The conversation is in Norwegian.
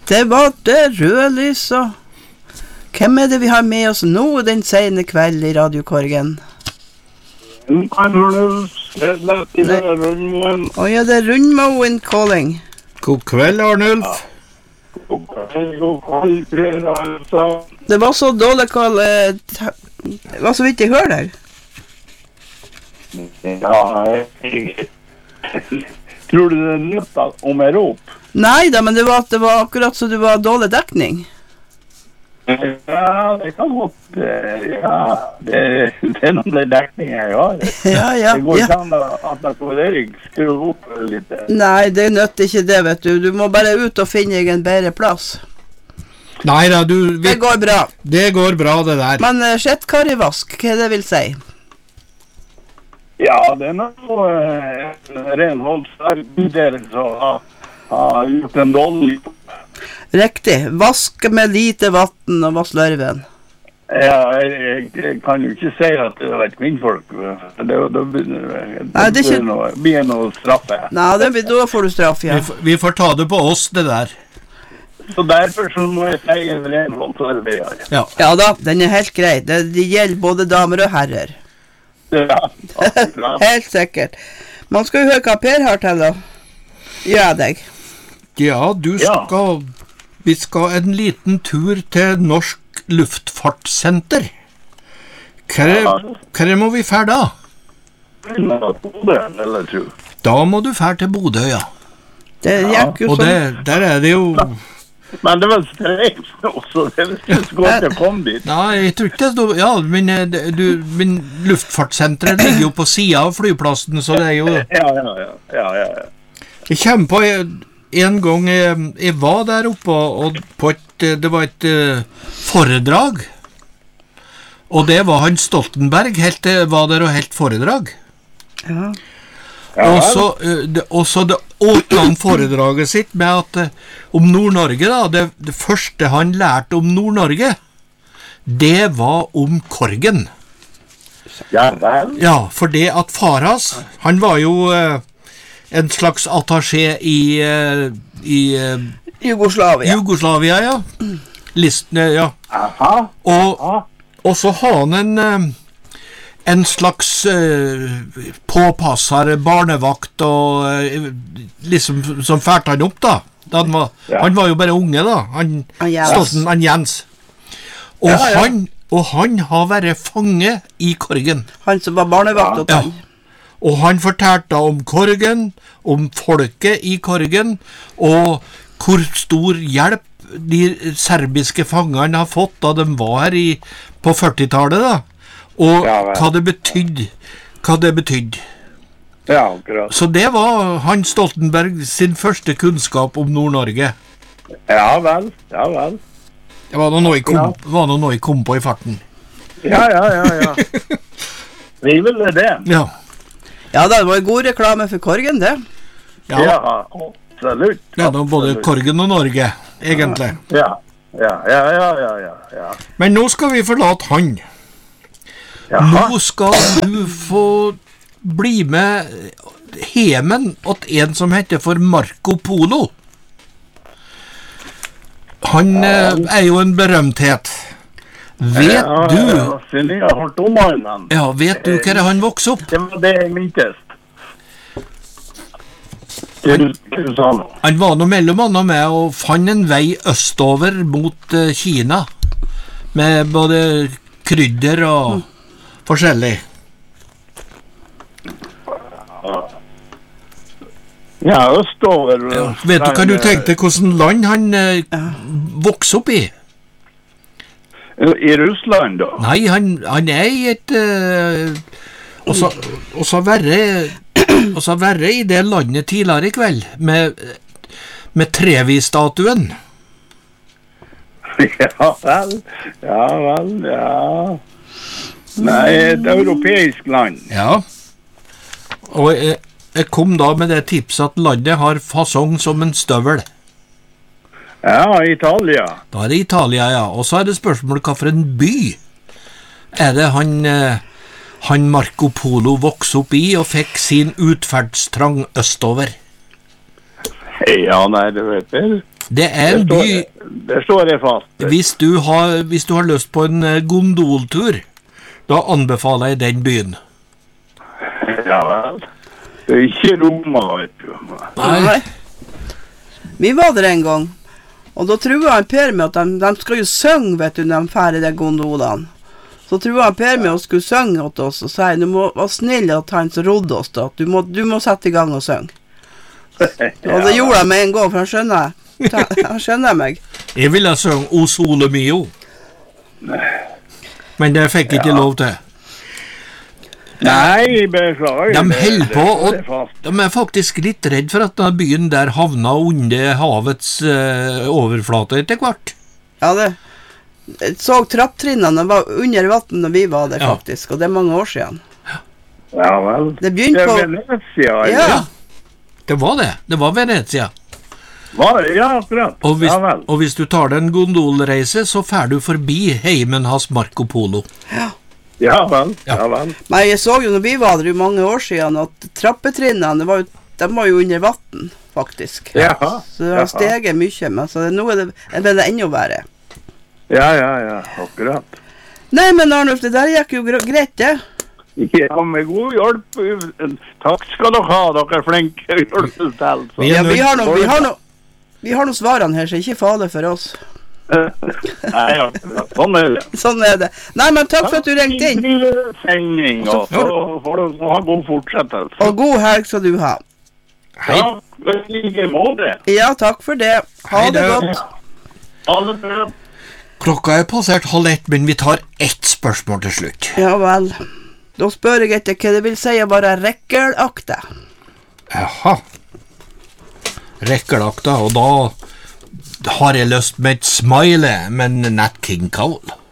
Det var det rødlys, og hvem det vi har med oss nå den sene kveld i radiokorgen? Arnulf, det Rundmoen. Ja, det Rundmoen calling. God kveld, Arnulf. God kveld, altså. Det var så dårlig kall, det var så vidt jeg hører deg. Ja, jeg tror du det nytt om jeg rop? Nei da, men det var akkurat så det var dårlig dekning. Ja, det kan godt, ja, det noen dekning jeg har. Ja. Det går ikke an at Erik skrur opp litt. Nei, det nøtter ikke det, vet du. Du må bare ut og finne deg en bedre plass. Nei da, det går bra. Det går bra, det der. Men skjettkarrivask, hva det vil si? Ja, det noe ren holdsarbeidere som har gjort en dårlig. Riktig. Vask med lite vatten og vask slørven. Ja, jeg kan jo ikke si at det var et kvinnfolk. Det blir noe straffe. Nei, da får du straff, ja. Vi får ta det på oss, det der. Så derfor så må jeg si en ren holdsarbeider. Ja da, den helt grei. Det gjelder både damer og herrer. Ja, helt sikkert. Man skal jo høre hva Per har til å gjøre deg. Ja, vi skal en liten tur til Norsk Luftfartssenter. Hva må vi fære da? Da må du fære til Bodø, ja. Det gikk jo sånn. Der det jo... Men det var streik også, det var så godt å komme dit. Nei, jeg tror ikke det. Ja, men Luftfartssenteret ligger jo på siden av flyplassen, så det jo... Ja. Jeg kommer på en gang jeg var der oppe, og det var et foredrag, og det var han Stoltenberg, var der og helt foredrag. Ja. Og så det åpnet han foredraget sitt med at om Nord-Norge da, det første han lærte om Nord-Norge, det var om Korgen. Ja, vel? Ja, for det at far hans, han var jo en slags attaché i Jugoslavia. Jugoslavia, ja. Listene, ja. Aha. Og så har han en slags påpasser, barnevakt, og liksom som færte han opp da. Han var jo bare unge da, han Jens. Og han har vært fange i Korgen. Han som var barnevakt opp han. Og han fortalte om Korgen, om folket i Korgen, og hvor stor hjelp de serbiske fangene har fått da de var her på 40-tallet da. Og hva det betydde. Ja, akkurat. Så det var Hans Stoltenberg sin første kunnskap om Nord-Norge. Ja vel. Det var noe jeg kom på i farten. Ja. Vi ville det. Ja, det var god reklame for Korgen, det. Ja, absolutt. Ja, det var både Korgen og Norge, egentlig. Ja. Men nå skal vi forlate han. Nå skal du få bli med hemen åt en som heter for Marco Polo. Han jo en berømthet. Vet du hva han vokste opp? Det var det jeg mintes. Han var noe mellom annet med og fant en vei østover mot Kina med både krydder og forskjellig. Ja, østover. Vet du hva du tenkte, hvordan land han vokste opp i? I Russland da? Nei, han i et og så verre i det landet tidligere i kveld med Trevi-statuen. Ja vel. Nei, et europeisk land. Ja. Og jeg kom da med det tipset at landet har fasong som en støvel. Ja, Italia. Da det Italia, ja. Og så det spørsmålet hva for en by det han Marco Polo vokste opp i og fikk sin utferdstrang østover. Ja, nei, du vet det. Det er en by. Det står jeg fast. Hvis du har lyst på en gondoltur, da anbefaler jeg den byen. Ja vel. Det er ikke Roma, vet du. Nei. Vi var der en gang, og da tror jeg Per med at de skal jo synge, vet du, når de fer i de gondolene. Så tror jeg Per med å skulle synge åt oss, og sier, du må være snill at han som rodde oss da, at du må sette i gang og synge. Og det gjorde jeg med en gang, for han skjønner meg. Jeg ville synge O Sole Mio, men det fikk jeg ikke lov til. Nei, beklager. De holder på, og de er faktisk litt redd for at denne byen der havna under havets overflate etter hvert. Ja, jeg så trapptrinnene var under vatten når vi var der, faktisk, og det er mange år siden. Ja vel. Det begynte på... Venezia, Ja. Det var det. Det var Venezia. Ja, akkurat. Og hvis du tar den gondolreise, så fer du forbi heimen hans Marco Polo. Ja vel. Men jeg så jo når vi var der i mange år siden, at trappetrinnene, de var jo under vatten, faktisk. Jaha. Så det har steget mye, men så nå er det enda verre. Ja, akkurat. Nei, men Arnulf, det der gikk jo greit, det. Ja, med god hjelp. Takk skal dere ha, dere er flinke å hjelpe til. Ja, vi har noen svarene her, så ikke farlig for oss. Nei, sånn er det. Nei, men takk for at du ringte inn. Sending, og så får du ha god fortsettelse. Og god helg skal du ha. Hei. Ja, like måte. Ja, takk for det. Ha det godt. Ha det bra. Klokka er passert 12:30, men vi tar ett spørsmål til slutt. Ja vel. Da spør jeg etter hva det vil si å være rekkelaktig. Jaha. Rekkelaktig, og da har jeg lyst med et smile, men Nat King Cole.